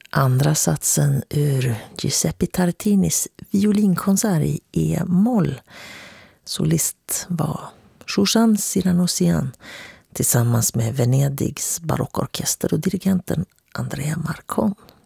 Andra satsen ur Giuseppe Tartinis violinkonsert i E-moll. Solist var Zsuzsanna Sirhanosian tillsammans med Venedigs barockorkester och dirigenten Andrea Marcon.